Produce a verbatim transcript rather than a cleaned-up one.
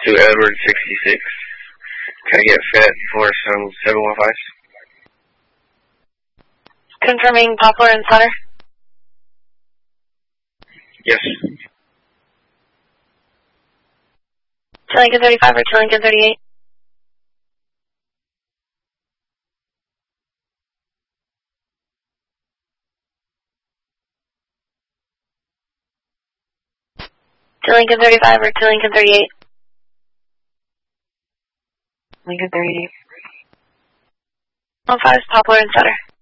to Edward sixty-six. Can I get F E T for some seven one fives? Confirming Poplar and Sutter. Yes. To Lincoln thirty-five or to Lincoln thirty-eight? To Lincoln thirty-five or to Lincoln thirty-eight? Lincoln thirty-eight. one five, Poplar and Sutter.